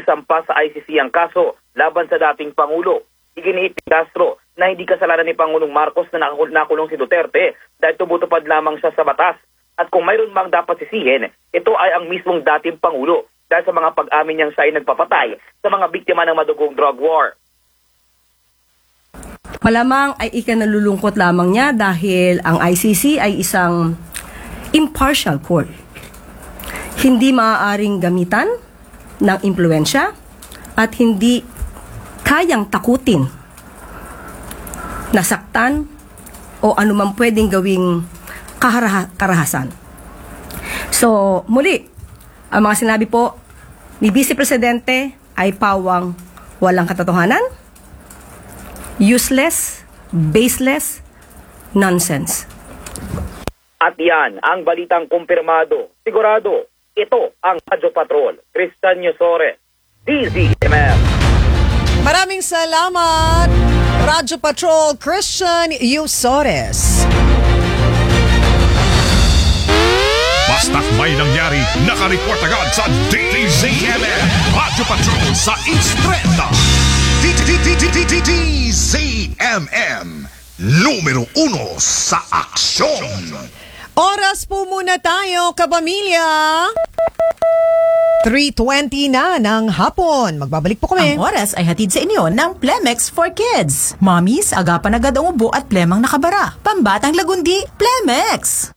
isampa sa ICC ang kaso laban sa dating Pangulo. Iginiit ni Castro na hindi kasalanan ni Pangulong Marcos na nakulong si Duterte dahil tumutupad lamang siya sa batas. At kung mayroon mang dapat sisihin, ito ay ang mismong dating Pangulo dahil sa mga pag-amin niyang siya ay nagpapatay sa mga biktima ng madugong drug war. Malamang ay ikanalulungkot lamang niya dahil ang ICC ay isang impartial court. Hindi maaaring gamitan ng impluensya at hindi kayang takutin, nasaktan o anumang pwedeng gawing karahasan. So, muli, ang mga sinabi po ni Vice Presidente ay pawang walang katotohanan, useless, baseless, nonsense. At yan ang balitang kumpirmado. Sigurado, ito ang Radyo Patrol. Christian Yusore, DZMM. Maraming salamat, Radyo Patrol Christian Yusores. Basta't may nangyari, nakareport agad sa DZMM. Radyo Patrol sa East 30. DZMM, numero 1 sa aksyon. Oras po muna tayo, kapamilya. 3:20 na ng hapon. Magbabalik po kami. Ang oras ay hatid sa inyo ng Plemex for Kids. Mommies, agapan agad ang ubo at plemang nakabara. Pambatang lagundi, Plemex!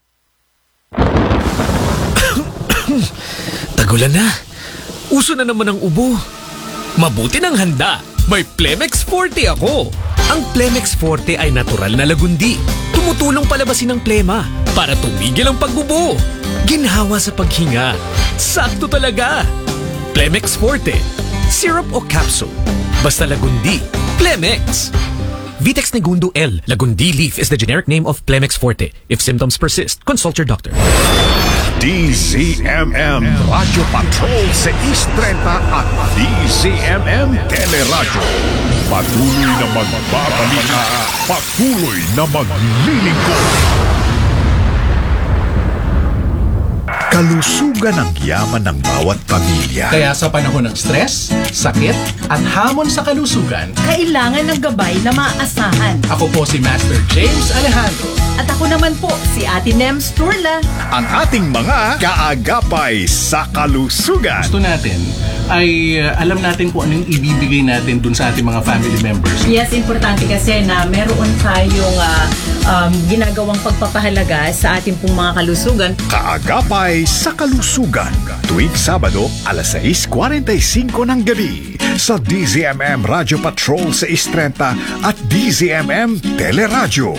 Tagulan na. Uso na naman ang ubo. Mabuti ng handa. May Plemex Forte ako. Ang Plemex Forte ay natural na lagundi. Tumutulong palabasin ang plema para tumigil ang pagbubo. Ginhawa sa paghinga. Sakto talaga. Plemex Forte. Syrup o capsule. Basta lagundi. Plemex. Vitex Negundo L. Lagundi leaf is the generic name of Plemex Forte. If symptoms persist, consult your doctor. DZMM Radyo Patrol sa East 30 at DZMM Teleradyo. Patuloy na magbabalita, patuloy na maglilingkod. Kalusugan ang yaman ng bawat pamilya. Kaya sa panahon ng stress, sakit, at hamon sa kalusugan, Kailangan ng gabay na maaasahan. ako po si Master James Alejandro. At ako naman po, si Ate Nems Turla. Ang ating mga kaagapay sa kalusugan. Gusto natin ay alam natin kung anong ibibigay natin dun sa ating mga family members. Yes, importante kasi na meron tayong ginagawang pagpapahalaga sa ating pong mga kalusugan. Kaagapay sa kalusugan. Tuwing Sabado, alas 6:45 ng gabi sa DZMM Radyo Patrol sa East 30 at DZMM Teleradyo.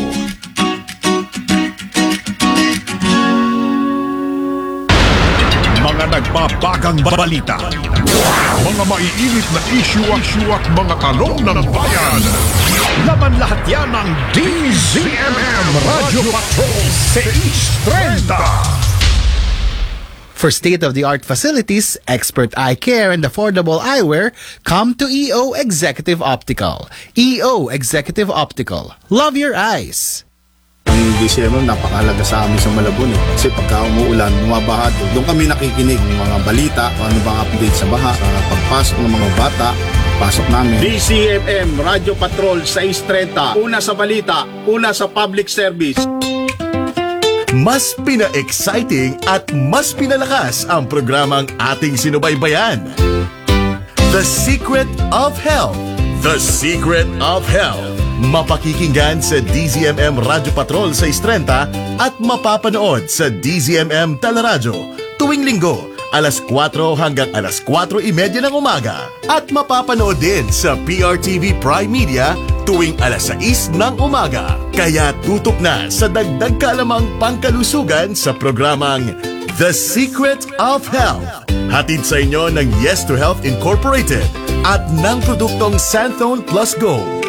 Mga nagbabagang balita. Mga maiinit na issue at mga tanong ng bayan. Laban lahat yan ng DZMM Radyo Patrol sa East 30. For state-of-the-art facilities, expert eye care, and affordable eyewear, come to EO Executive Optical. EO Executive Optical. Love your eyes! Ang DZMM napakahalaga sa amin sa Malabon kasi pagka umuulan, bumabaha doon kami nakikinig ng mga balita, ano bang update sa baha, sa pagpasok ng mga bata, pasok namin. DZMM Radyo Patrol 630, una sa balita, una sa public service. Mas pina-exciting at mas pinalakas ang programang ating sinubaybayan. The Secret of Health. The Secret of Health. Mapakikinggan sa DZMM Radyo Patrol sa Istrenta at mapapanood sa DZMM Teleradyo tuwing linggo, alas 4 hanggang alas 4:30 ng umaga. At mapapanood din sa PRTV Prime Media tuwing alas 6 ng umaga. Kaya tutok na sa dagdag kalamang pangkalusugan sa programang The Secret of Health. Hatid sa inyo ng Yes to Health Incorporated at ng produktong Santhone Plus Gold.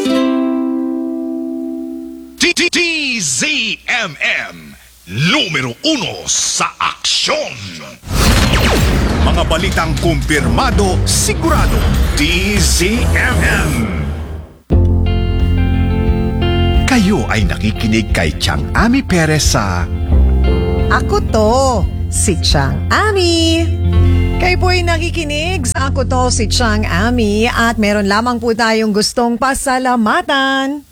DZMM, numero 1 sa aksyon. Mga balitang kumpirmado, sigurado. DZMM. Kayo ay nakikinig kay Chang Ami Perez sa Ako to, si Chang Ami. Kayo po'y nakikinig. Ako to si Chang Ami at meron lamang po tayong gustong pasalamatan.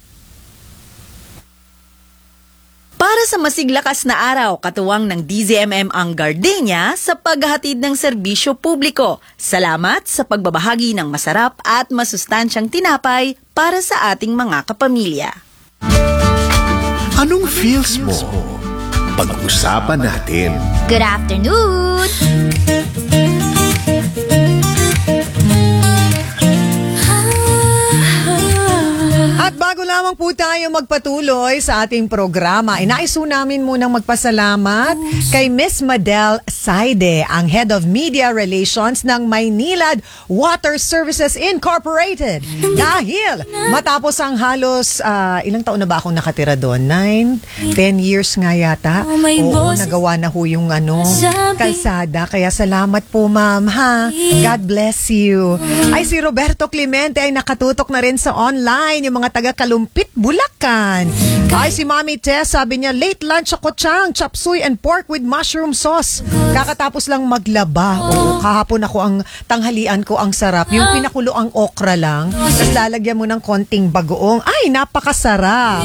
Para sa masiglakas na araw, katuwang ng DZMM ang Gardenia sa paghahatid ng serbisyo publiko. Salamat sa pagbabahagi ng masarap at masustansyang tinapay para sa ating mga kapamilya. Anong feels mo? Pag-usapan natin. Good afternoon! At bago lamang po tayo magpatuloy sa ating programa, inaiso namin munang magpasalamat kay Miss Madel Saide, ang Head of Media Relations ng Maynilad Water Services Incorporated. Dahil matapos ang halos, ilang taon na ba akong nakatira doon? 9, 10 years nga yata. Oo, nagawa na ho yung kalsada. Kaya salamat po, ma'am, ha? God bless you. Ay, si Roberto Clemente ay nakatutok na rin sa online, yung mga taga Kalumpit, Bulacan. Ay, si Mami Tess, sabi niya, late lunch ako, Chang, chop suey and pork with mushroom sauce. Kakatapos lang maglaba. Oo, kahapon ako ang tanghalian ko, ang sarap. Yung pinakulo ang okra lang, tapos lalagyan mo ng konting bagoong. Ay, napakasarap.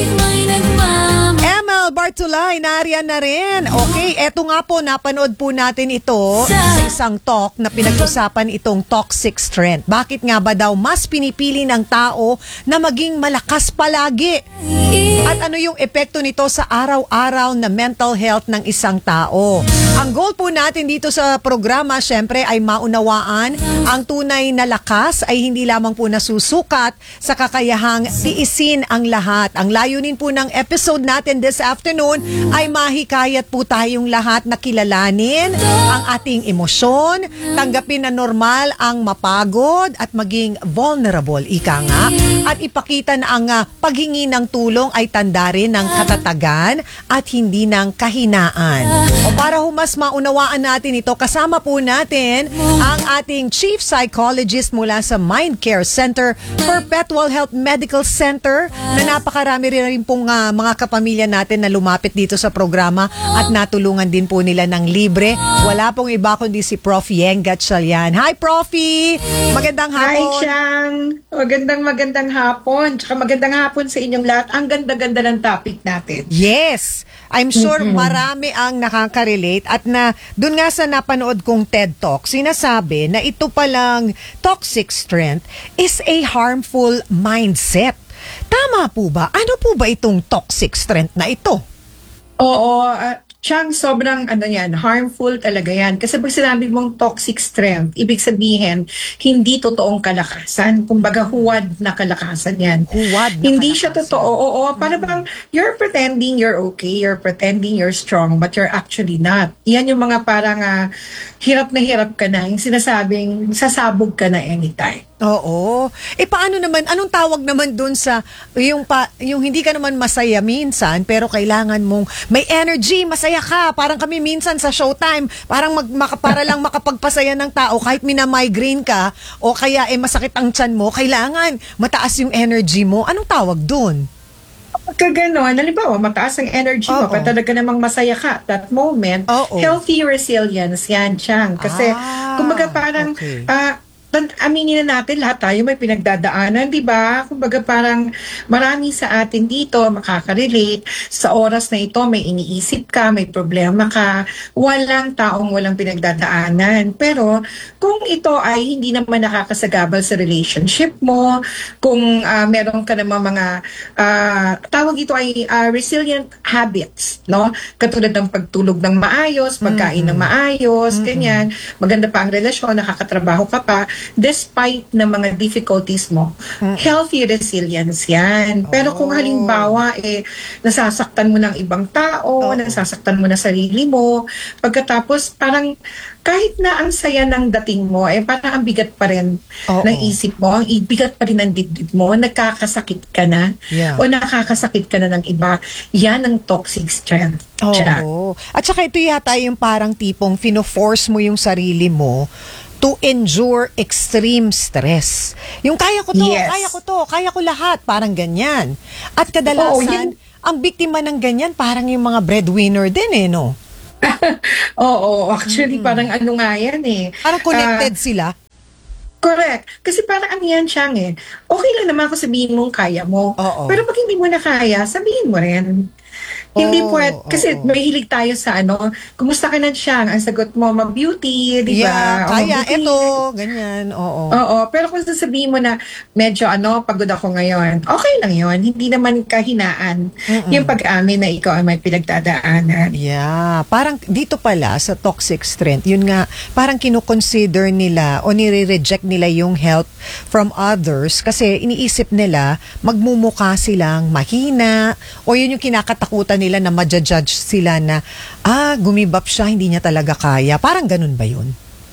ML Bartolay, nariyan na rin. Okay, eto nga po, napanood po natin ito sa isang talk na pinag-usapan itong toxic strength. Bakit nga ba daw mas pinipili ng tao na maging malakas palagi? At ano yung epekto nito sa araw-araw na mental health ng isang tao? Ang goal po natin dito sa programa, syempre, ay maunawaan ang tunay na lakas ay hindi lamang po nasusukat sa kakayahang tiisin ang lahat. Ang layunin po ng episode natin this afternoon ay mahikayat po tayong lahat na kilalanin ang ating emosyon, tanggapin na normal ang mapagod at maging vulnerable, ika nga, at ipakita na ang paghingi ng tulong ay tanda rin ng katatagan at hindi ng kahinaan. O para mas maunawaan natin ito, kasama po natin ang ating Chief Psychologist mula sa Mind Care Center, Perpetual Health Medical Center, na napakarami rin pong mga kapamilya natin na lumapit dito sa programa at natulungan din po nila ng libre. Wala pong iba kundi si Prof. Yeng Gatchalian. Hi, Profi! Magandang hapon. Hi, Chang! Magandang hapon. Tsaka magandang hapon sa inyong lahat. Ang ganda-ganda ng topic natin. Yes! I'm sure marami ang nakaka-relate at na dun nga sa napanood kong TED Talk, sinasabi na ito palang toxic strength is a harmful mindset. Tama po ba? Ano po ba itong toxic strength na ito? Oo, Chang, sobrang harmful talaga yan. Kasi pag sinabi mong toxic strength, ibig sabihin, hindi totoong kalakasan. Kumbaga, huwad na kalakasan yan. Huwad na hindi kalakasan. Siya totoo. Oo, para bang you're pretending you're okay, you're pretending you're strong, but you're actually not. Yan yung mga parang hirap na hirap ka na. Yung sinasabing, sasabog ka na anytime. Oo. Paano naman, anong tawag naman dun sa, yung hindi ka naman masaya minsan, pero kailangan mong may energy, masaya ka. Parang kami minsan sa Showtime, parang para lang makapagpasaya ng tao, kahit mina-migraine ka, o kaya masakit ang tiyan mo, kailangan mataas yung energy mo. Anong tawag dun? Pagka gano'n, halimbawa, mataas ang energy mo, pa talaga namang masaya ka at that moment, healthy resilience yan, Chang. Kasi, kumbaga parang, aminin na natin, lahat tayo may pinagdadaanan, di ba? Kumbaga parang marami sa atin dito makaka-relate. Sa oras na ito, may iniisip ka, may problema ka, walang taong walang pinagdadaanan. Pero kung ito ay hindi naman nakakasagabal sa relationship mo, kung meron ka naman mga tawag ito ay resilient habits, no? Katulad ng pagtulog ng maayos, pagkain ng maayos, ganyan. Maganda pa ang relasyon, nakakatrabaho ka pa, despite na mga difficulties mo, healthy resilience yan. Pero kung halimbawa, nasasaktan mo ng ibang tao, nasasaktan mo na sarili mo, pagkatapos parang kahit na ang saya ng dating mo, parang ang bigat pa rin ng isip mo, ang bigat pa rin ng dibdib mo, nagkakasakit ka na, o nakakasakit ka na ng iba, yan ang toxic strength. At saka ito yata yung parang tipong fino-force mo yung sarili mo to endure extreme stress. Yung kaya ko to, kaya ko lahat, parang ganyan. At kadalasan, ang biktima ng ganyan, parang yung mga breadwinner din no? Oo, actually parang ano nga yan eh. Parang connected sila. Correct. Kasi parang ano yan siyang okay lang naman kung sabihin mong kaya mo. Pero pag hindi mo na kaya, sabihin mo rin. Hindi pwede, kasi mahilig tayo sa kumusta ka na siyang, ang sagot mo, ma-beauty, di ba? Yeah, kaya, eto, ganyan, Oo, pero kung sasabihin mo na medyo pagod ako ngayon, okay lang yon. Hindi naman kahinaan yung pag-amin na ikaw ay may pinagdadaanan. Yeah, parang dito pala sa toxic strength, yun nga, parang kinukonsider nila o nire-reject nila yung help from others kasi iniisip nila magmumukha silang mahina o yun yung kinakatakutan nila na ma-judge sila na gumibap siya, hindi niya talaga kaya. Parang ganun ba yun?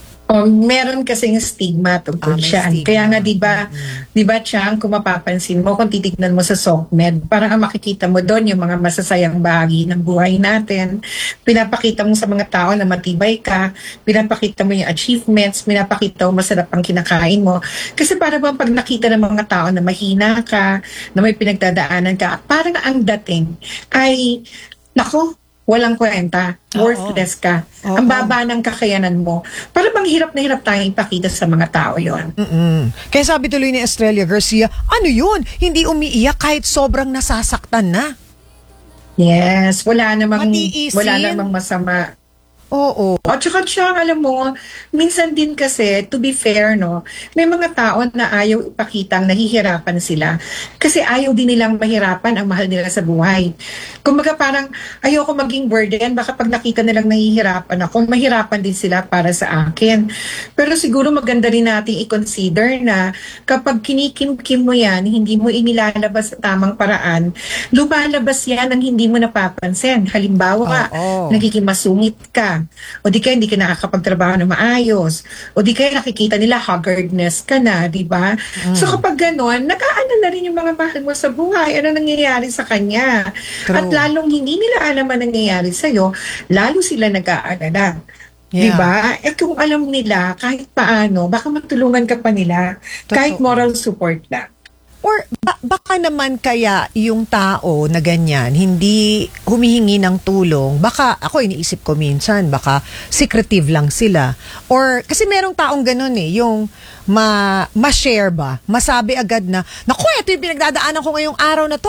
Meron kasing stigma tungkol siya. Kaya nga 'di ba Chang, kung mapapansin mo, kung titignan mo sa SOCMED, parang ang makikita mo doon yung mga masasayang bahagi ng buhay natin. Pinapakita mo sa mga tao na matibay ka, pinapakita mo yung achievements, pinapakita mo masarap ang kinakain mo. Kasi para bang pag nakita ng mga tao na mahina ka, na may pinagdadaanan ka, parang ang dating ay nako, walang kwenta, worthless ka. Ang baba ng kakayanan mo. Para bang hirap na hirap tayong ipakita sa mga tao yon. Kaya sabi tuloy ni Estrella Garcia, ano yun? Hindi umiiyak kahit sobrang nasasaktan na. Yes, wala namang masama. Oo. At saka Chang, alam mo, minsan din kasi, to be fair, may mga tao na ayaw ipakitang nahihirapan sila kasi ayaw din nilang mahirapan ang mahal nila sa buhay. Kumbaga parang ayoko maging burden, baka pag nakita nilang nahihirapan ako, mahirapan din sila para sa akin. Pero siguro maganda rin nating i-consider na kapag kinikim-kim mo yan, hindi mo inilalabas sa tamang paraan, lumalabas yan ang hindi mo napapansin. Halimbawa, nagiging masungit ka, o di kaya hindi ka nakakapagtrabaho na maayos, o di kaya nakikita nila haggardness ka na, di ba? So kapag gano'n, nag-aano na rin yung mga mahal mo sa buhay, ano nangyayari sa kanya. True. At lalong hindi nila alam ang nangyayari sa'yo, lalo sila nag-aalala. Yeah. Diba? Kung alam nila, kahit paano, baka matulungan ka pa nila, kahit moral support lang. Or baka naman kaya yung tao na ganyan, hindi humihingi ng tulong, baka, ako iniisip ko minsan, baka secretive lang sila. Or, kasi merong taong ganun yung ma-share ba? Masabi agad na, naku, ito yung pinagdadaanan ko ngayong araw na to.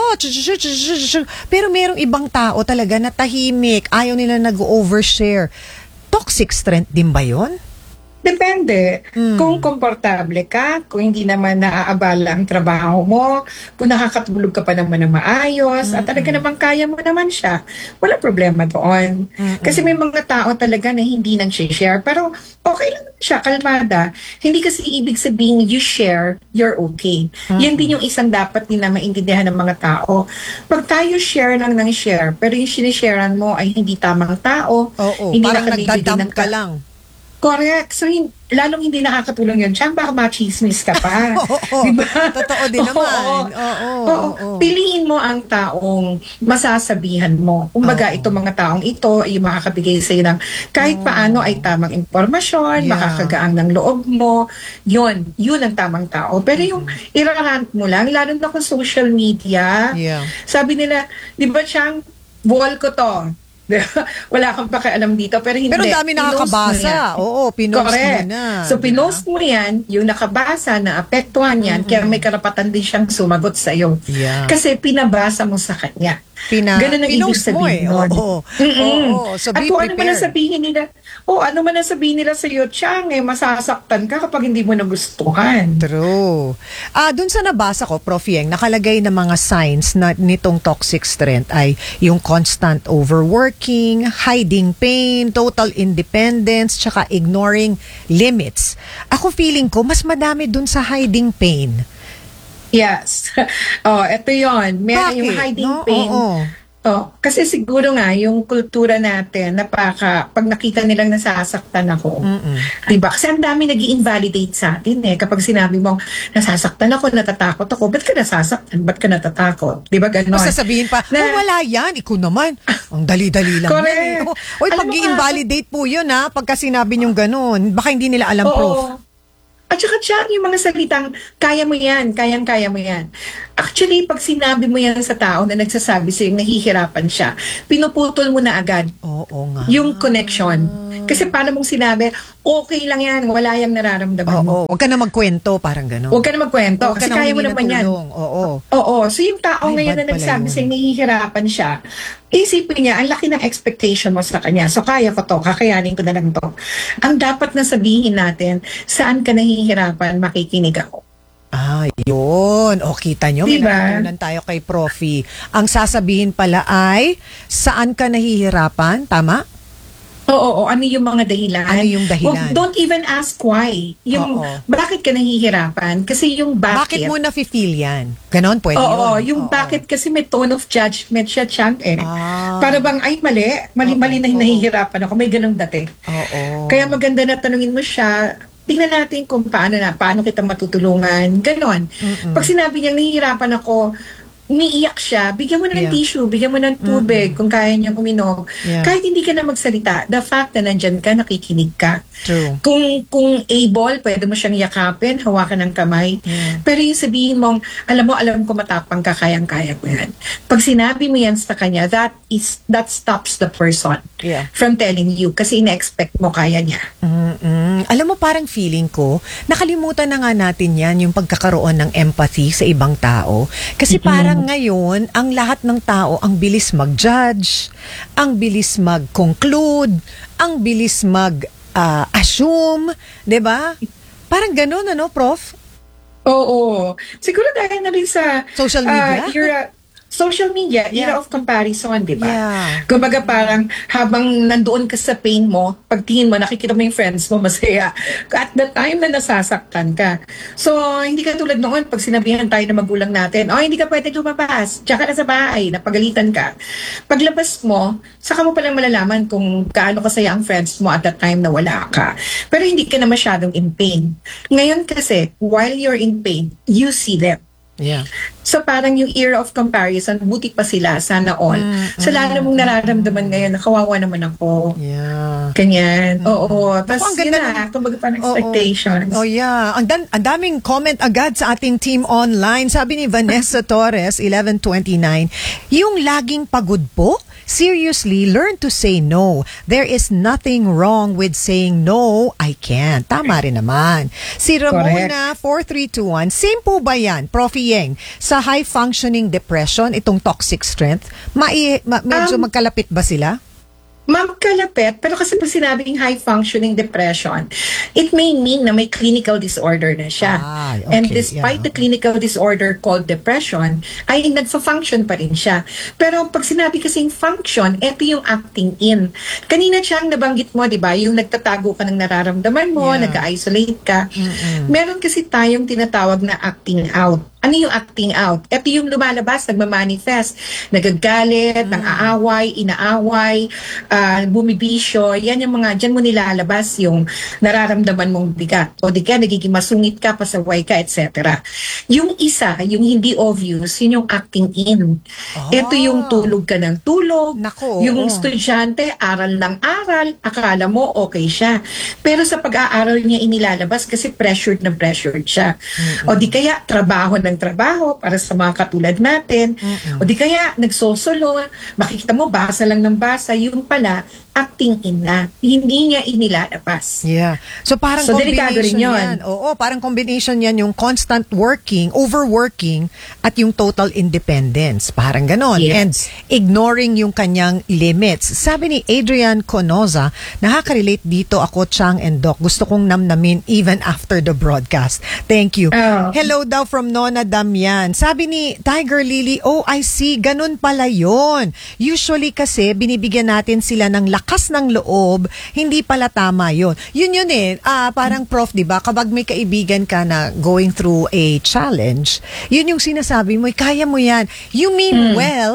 Pero merong ibang tao talaga na tahimik, ayaw nila nag-overshare. Toxic strength din ba yun? Depende. Kung komportable ka, kung hindi naman naaabala ang trabaho mo, kung nakakatulog ka pa naman na maayos, at talaga naman kaya mo naman siya, wala problema doon. Kasi may mga tao talaga na hindi nang share, pero okay lang siya, kalmada. Hindi kasi ibig sabihin you share, you're okay. Yan din yung isang dapat din na maintindihan ng mga tao. Pag tayo share lang ng share, pero yung sinisharean mo ay hindi tamang tao, hindi parang nakabibigay nagdadump ka lang. Correct. So, lalong hindi nakakatulong yun. Siyang baka machismis ka pa. Diba? Totoo din naman. Oo. Piliin mo ang taong masasabihan mo. Kumbaga, itong mga taong ito ay makakabigay sa'yo ng kahit paano ay tamang impormasyon, makakagaang ng loob mo. Yun ang tamang tao. Pero yung irarant mo lang, lalo na kung social media, sabi nila, di ba siyang, wall ko to. Wala kang pakialam dito, pero hindi. Pero dami nakakabasa. Oo, pinost mo na. So, pinost mo yan, yung nakabasa na apektuhan yan, kaya may karapatan din siyang sumagot sa iyo. Kasi pinabasa mo sa kanya. Ganun ang ibig sabihin nun. So, at kung ano man ang sabihin nila, sa iyo, Chang, masasaktan ka kapag hindi mo nagustuhan. True. Dun sa nabasa ko, Prof. Yeng, nakalagay na mga signs na nitong toxic strength ay yung constant overworking, hiding pain, total independence, tsaka ignoring limits. Ako feeling ko, mas madami dun sa hiding pain. Yes. Ito yon. Meron yung hiding pain. Kasi siguro nga, yung kultura natin, pag nakita nilang nasasaktan ako, diba? Kasi ang dami nag-i-invalidate sa atin Kapag sinabi mo, nasasaktan ako, natatakot ako, ba't ka nasasaktan? Ba't ka natatakot? Diba ganon? O sasabihin pa, wala yan, ikaw naman. Ang dali-dali lang yan. Oy, pag-i-invalidate po yun pagka sinabi niyong ganon, baka hindi nila alam, Prof. At saka Bakit siya yung mga salitang, kaya mo yan, kayang-kaya mo yan. Actually, pag sinabi mo yan sa tao na nagsasabi sa'yo, nahihirapan siya, pinuputol mo na agad yung connection. Kasi paano mong sinabi, okay lang yan, wala yung nararamdaman mo. Huwag ka na magkwento, parang gano'n. Huwag ka na magkwento, kasi kaya mo naman yan. Oo. So yung tao ngayon na nagsabi sa'yo, nahihirapan siya, isipin niya, ang laki ng expectation mo sa kanya. So kaya ko to, kakayanin ko na lang to. Ang dapat na sabihin natin, saan ka nahihirapan, makikinig ako. Yun. O, kita nyo, may natutunan tayo kay Profi. Ang sasabihin pala ay, saan ka nahihirapan? Tama? Oo, ano yung mga dahilan? Ano yung dahilan? Don't even ask why. Yung, bakit ka nahihirapan? Kasi yung bakit. Bakit mo na-feel yan? Ganon, pwede yun. Oo, yung bakit kasi may tone of judgment siya, Chang, eh. Para bang, ay mali na nahihirapan ako. May ganong dati. Kaya maganda na tanungin mo siya, tingnan natin kung paano kita matutulungan. Ganon. Pag sinabi niya, nahihirapan ako, umiiyak siya, bigyan mo na ng tissue, bigyan mo ng tubig kung kaya niyang uminom. Kahit hindi ka na magsalita, the fact na nandyan ka, nakikinig ka. True. Kung able, pwede mo siyang yakapin, hawakan ng kamay. Pero yung sabihin mong, alam ko matapang ka, kayang-kaya ko yan. Pag sinabi mo yan sa kanya, that stops the person from telling you kasi ina-expect mo kaya niya. Alam mo, parang feeling ko, nakalimutan na nga natin yan, yung pagkakaroon ng empathy sa ibang tao. Kasi parang ngayon, ang lahat ng tao, ang bilis mag-judge, ang bilis mag-conclude, ang bilis mag-assume, 'di ba? Parang gano'n, ano, Prof? Oo. Siguro dahil na rin sa social media. Social media, era of comparison, di ba? Kumbaga parang habang nandoon ka sa pain mo, pagtingin mo, nakikita mo yung friends mo, masaya. At the time na nasasaktan ka. So, hindi ka tulad noon, pag sinabihan tayo ng magulang natin, hindi ka pwede lumabas, tsaka na sa bahay, napagalitan ka. Paglabas mo, saka mo palang malalaman kung gaano kasaya ang friends mo at that time na wala ka. Pero hindi ka na masyadong in pain. Ngayon kasi, while you're in pain, you see them. So parang yung era of comparison, buti pa sila, sana all. So lalo mong nararamdaman ngayon, nakawawa naman ako. Kanyan. Oo. Tapos yun na, kumbaga parang expectations. Ang daming comment agad sa ating team online. Sabi ni Vanessa Torres, 1129, yung laging pagod po, seriously, learn to say no. There is nothing wrong with saying no, I can't. Tama rin naman. Si Ramona, 4321, same po ba yan, Profi Yeng, sa high-functioning depression, itong toxic strength, medyo magkalapit ba sila? Magkalapit, pero kasi pag sinabing high-functioning depression, it may mean na may clinical disorder na siya. And despite the clinical disorder called depression, ay nagfa-function pa rin siya. Pero pag sinabi kasing function, ito yung acting in. Kanina siyang nabanggit mo, di ba? Yung nagtatago ka ng nararamdaman mo, nag-isolate ka. Meron kasi tayong tinatawag na acting out. Ano yung acting out? Ito yung lumalabas, nagmamanifest, nagagalit, nang-aaway, inaaway, bumibisyo, yan yung mga, dyan mo nilalabas yung nararamdaman mong bigat. O di kaya nagiging masungit ka, pasaway ka, etc. Yung isa, yung hindi obvious, yun yung acting in. Ito yung tulog ka ng tulog, yung estudyante, aral ng aral, akala mo okay siya. Pero sa pag-aaral niya inilalabas kasi pressured na pressured siya. O di kaya trabaho ng trabaho para sa mga katulad natin. O di kaya nagsosolo, makikita mo basa lang ng basa, yung pala acting in na. Hindi niya inilalabas. So parang combination yan. Oo, parang combination yan yung constant working, overworking, at yung total independence. Parang ganon. And ignoring yung kanyang limits. Sabi ni Adrian Conoza, nakaka-relate dito ako, Chang and Doc. Gusto kong namnamin even after the broadcast. Thank you. Hello daw from Nona Damian. Sabi ni Tiger Lily, I see, ganun pala yun. Usually kasi binibigyan natin sila ng lakas ng loob, hindi pala tama yun. Yun eh, parang Prof, di ba, kapag may kaibigan ka na going through a challenge, yun yung sinasabi mo, kaya mo yan. You mean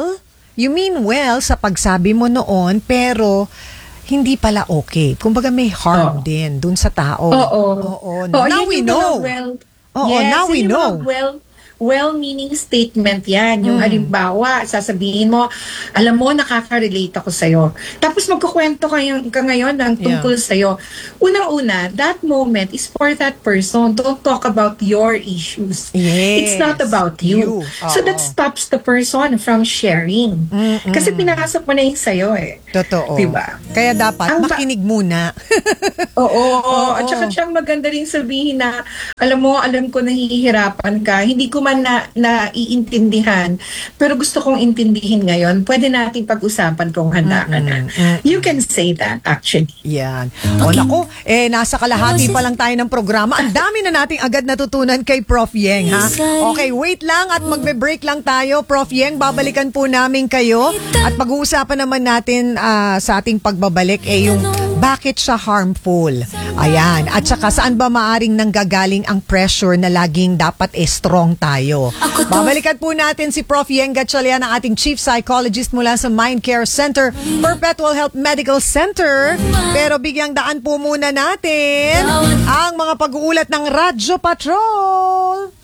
well sa pagsabi mo noon, pero hindi pala okay. Kumbaga may harm din dun sa tao. Now we know. Now we know. well-meaning statement yan. Yung halimbawa, sasabihin mo, alam mo, nakaka-relate ako sa'yo. Tapos magkukwento ka ngayon ng tungkol sa'yo. Unang-una, that moment is for that person. Don't talk about your issues. Yes. It's not about you. So that stops the person from sharing. Kasi pinakasap mo na yung sa'yo eh. Totoo. Diba? Kaya dapat makinig muna. Oo. At saka siyang maganda rin sabihin na, alam ko nahihirapan ka, hindi ko man naiintindihan, pero gusto kong intindihin ngayon, pwede natin pag-usapan kung handa ka na. You can say that, actually. Yan. O naku, nasa kalahati pa lang tayo ng programa. Ang dami na nating agad natutunan kay Prof. Yeng, ha? Okay, wait lang at magbe-break lang tayo. Prof. Yeng, babalikan po namin kayo at pag-uusapan naman natin sa ating pagbabalik yung bakit siya harmful. Ayan. At saka saan ba maaring nanggagaling ang pressure na laging dapat strong tayo. Babalikan po natin si Prof. Yeng Gatchalian, ang ating Chief Psychologist mula sa Mind Care Center, Perpetual Health Medical Center. Pero bigyang daan po muna natin ang mga pag-uulat ng Radyo Patrol.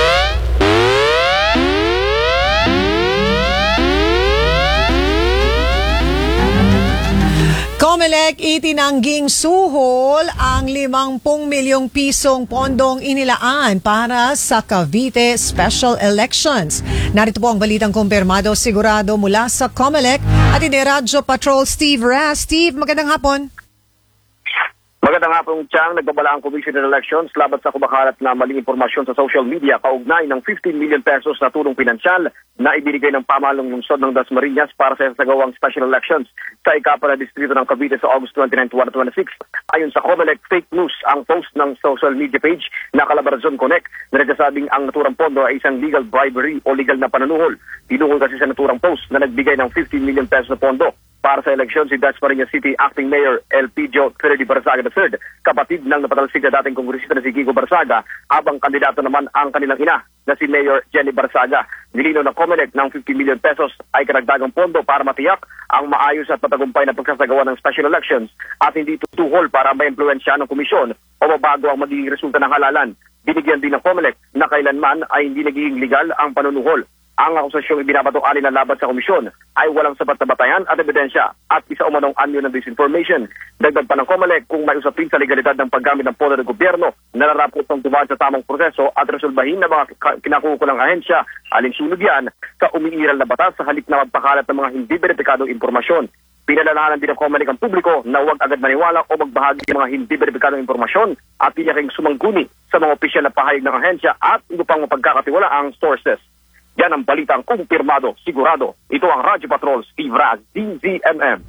COMELEC itinangging suhol ang 50 milyong pisong pondong inilaan para sa Cavite Special Elections. Narito po ang balitang kumpirmado sigurado mula sa COMELEC at Radyo Patrol Steve Ras. Steve, magandang hapon. Magandang hapon, Chang. Nagbabala ang Commission on Elections laban sa kumakalat na maling impormasyon sa social media kaugnay ng 15 million pesos na tulong pinansyal na ibinigay ng pamahalang lungsod ng Dasmariñas para sa sagawang special elections sa ikapara distrito ng Cavite sa August 29, 2026. Ayon sa COMELEC, fake news ang post ng social media page na Calabarzon Connect na nagsasabing ang naturang pondo ay isang legal bribery o legal na panunuhol. Tinuhol kasi sa naturang post na nagbigay ng 15 million pesos na pondo para sa eleksyon si Dasmariñas City Acting Mayor Elpidio Freddy Barzaga III, kapatid ng napatalsik na dating kongresista na si Kiko Barzaga, habang kandidato naman ang kanilang ina na si Mayor Jenny Barzaga. Nilinaw ng COMELEC ng 50 million pesos ay karagdagang pondo para matiyak ang maayos at matagumpay na pagsasagawa ng special elections at hindi tutuhol para maimpluwensya ng komisyon o mabago ang magiging resulta ng halalan. Binigyan din ng COMELEC na kailanman ay hindi nagiging legal ang panunuhol. Ang akusasyong ibinabato-ali na laban sa komisyon ay walang sapat na batayan at ebidensya at isa umanong anyo ng disinformation. Dagdag pa ng COMELEC, kung may usapin sa legalidad ng paggamit ng pondo ng gobyerno, nararapat ng dumaan sa tamang proseso at resolbahin ng mga kinakukulang ahensya, alinsunod yan sa umiiral na batas sa halip na magpakalat ng mga hindi beripikadong impormasyon. Pinalalahanan din ng COMELEC ang publiko na huwag agad maniwala o magbahagi ng mga hindi beripikadong impormasyon at tiyaking sumangguni sa mga opisyal na pahayag ng ahensya at iba pang mapagkakatiwala ang sources. Yan ang balitang kumpirmado, sigurado. Ito ang Radyo Patrol, Steve Raz, DZMM.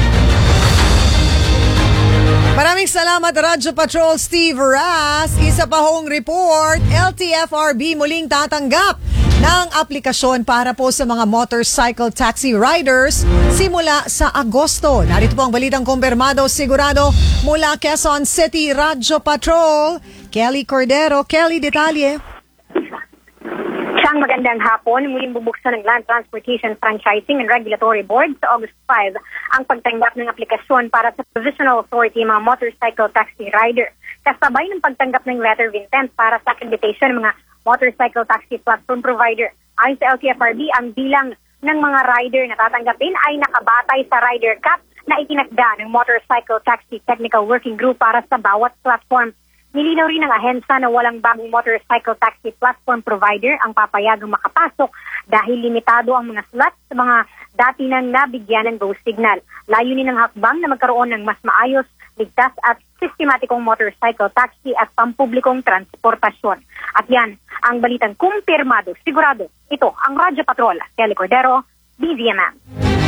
Maraming salamat, Radyo Patrol Steve Raz. Isa pa hong report, LTFRB muling tatanggap ng aplikasyon para po sa mga motorcycle taxi riders simula sa Agosto. Narito po ang balitang kumpirmado, sigurado mula Quezon City, Radyo Patrol. Kelly Cordero. Kelly, detalye. Siyang magandang hapon, muling bubuksan ng Land Transportation Franchising and Regulatory Board sa August 5 ang pagtanggap ng aplikasyon para sa Provisional Authority mga motorcycle taxi rider. Kasabay ng pagtanggap ng letter of intent para sa accreditation ng mga motorcycle taxi platform provider. Ayon sa LTFRB, ang bilang ng mga rider na tatanggapin ay nakabatay sa rider cap na itinakda ng Motorcycle Taxi Technical Working Group para sa bawat platform. Nilinaw rin ng ahensya na walang bagong motorcycle taxi platform provider ang papayagang makapasok dahil limitado ang mga slots sa mga dati nang nabigyan ng go signal. Layunin ng hakbang na magkaroon ng mas maayos, ligtas at sistematikong motorcycle taxi at pampublikong transportasyon. At yan ang balitang kumpirmado, sigurado. Ito ang Radyo Patrol, Kelly Cordero, DZMM.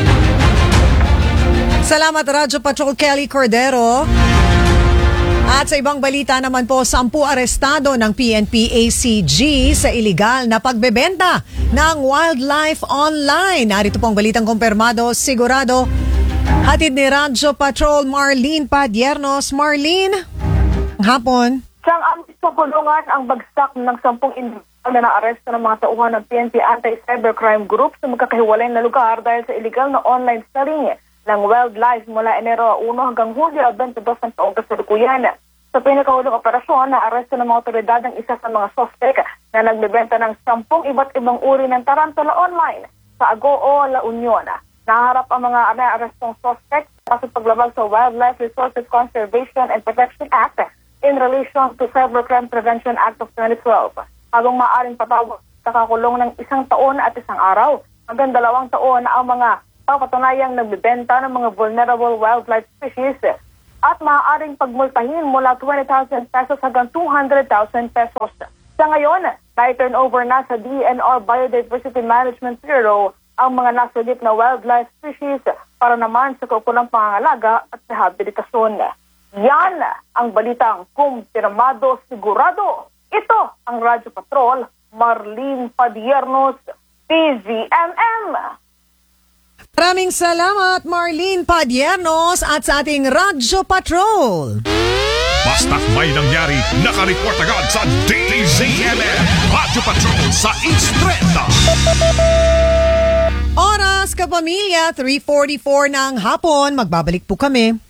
Salamat, Radyo Patrol Kelly Cordero. At sa ibang balita naman po, 10 arestado ng PNP-ACG sa iligal na pagbebenta ng wildlife online. Narito po ang balitang kumpirmado, sigurado. Hatid ni Radyo Patrol Marlene Padiernos. Marlene, hapon. Siyang amis kulungan ang bagsak ng 10 individual na naaresto ng mga tauhan ng PNP Anti-Cybercrime Group sa magkakahiwalay na lugar dahil sa illegal na online selling ng wildlife mula Enero 1 hanggang Hulyo 22 ng taong kasalukuyan. Sa Sa pinakahulong operasyon, naaresto ng mga otoridad ang isa sa mga suspect na nagbebenta ng 10 iba't ibang uri ng tarantula online sa Agoo, La Union. Naharap ang mga naarestong suspect sa paglabag sa Wildlife Resources Conservation and Protection Act in relation to Cybercrime Prevention Act of 2012. Habang maaaring patawag sa kakulong ng 1 taon at 1 araw, hanggang 2 taon ang mga papatunayang nagbebenta ng mga vulnerable wildlife species at maaaring pagmultahin mula 20,000 pesos hanggang 200,000 pesos. Sa ngayon, na-turn over na sa DNR Biodiversity Management Bureau ang mga nasugit na wildlife species para naman sa kaukulang pangangalaga at rehabilitasyon. Yan ang balitang kumpirmado sigurado. Ito ang Radyo Patrol, Marlene Padiernos, DZMM. Maraming salamat, Marlene Padiernos, at sa ating Radyo Patrol. Basta't may nangyari, nakareport agad sa DZMM. Radyo Patrol sa East 30. Oras, kapamilya, 3:44 ng hapon. Magbabalik po kami.